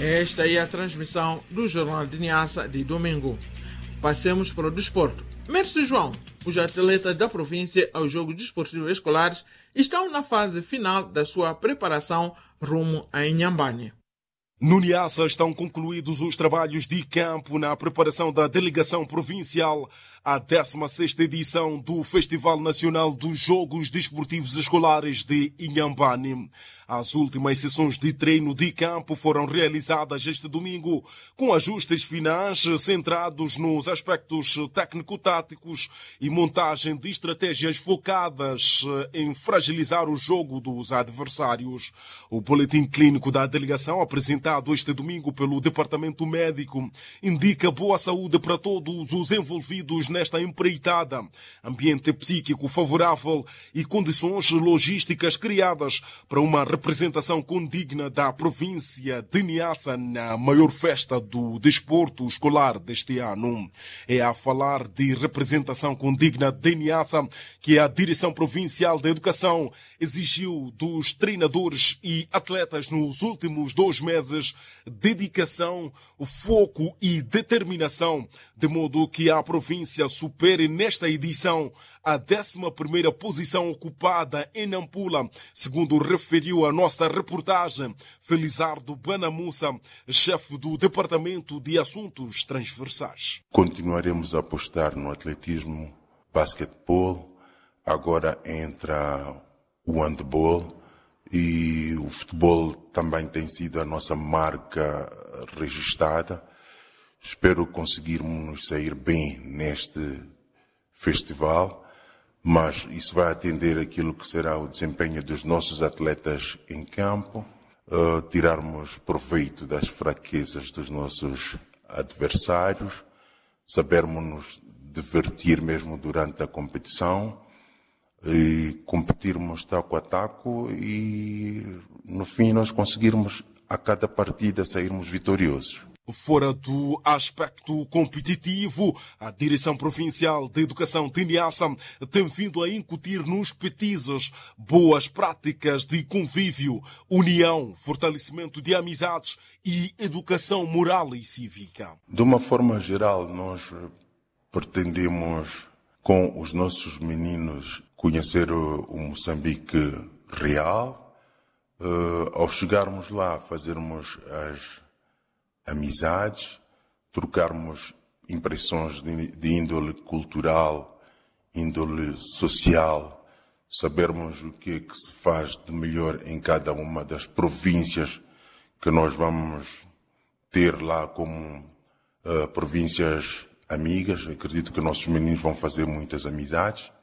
Esta é a transmissão do Jornal de Niassa de domingo. Passemos para o desporto. Mércio João, os atletas da província aos Jogos Desportivos Escolares estão na fase final da sua preparação rumo a Inhambane. No Niassa estão concluídos os trabalhos de campo na preparação da delegação provincial à 16ª edição do Festival Nacional dos Jogos Desportivos Escolares de Inhambane. As últimas sessões de treino de campo foram realizadas este domingo, com ajustes finais centrados nos aspectos técnico-táticos e montagem de estratégias focadas em fragilizar o jogo dos adversários. O boletim clínico da delegação, apresentado este domingo pelo Departamento Médico, indica boa saúde para todos os envolvidos nesta empreitada, ambiente psíquico favorável e condições logísticas criadas para uma representação condigna da província de Niassa na maior festa do desporto escolar deste ano. É a falar de representação condigna de Niassa que a Direção Provincial da Educação exigiu dos treinadores e atletas nos últimos 2 meses dedicação, foco e determinação, de modo que a província supere nesta edição a 11ª posição ocupada em Nampula, segundo referiu a nossa reportagem Felizardo Banamussa, chefe do Departamento de Assuntos Transversais. Continuaremos a apostar no atletismo, basquetebol, agora entra o handball e o futebol também tem sido a nossa marca registrada. Espero conseguirmos sair bem neste festival, mas isso vai atender aquilo que será o desempenho dos nossos atletas em campo, tirarmos proveito das fraquezas dos nossos adversários, sabermos nos divertir mesmo durante a competição e competirmos taco a taco e no fim nós conseguirmos a cada partida sairmos vitoriosos. Fora do aspecto competitivo, a Direção Provincial de Educação de Niassa tem vindo a incutir nos petizes boas práticas de convívio, união, fortalecimento de amizades e educação moral e cívica. De uma forma geral, nós pretendemos, com os nossos meninos, conhecer o Moçambique real. Ao chegarmos lá, fazermos as amizades, trocarmos impressões de índole cultural, índole social, sabermos o que é que se faz de melhor em cada uma das províncias que nós vamos ter lá como províncias amigas. Acredito que nossos meninos vão fazer muitas amizades.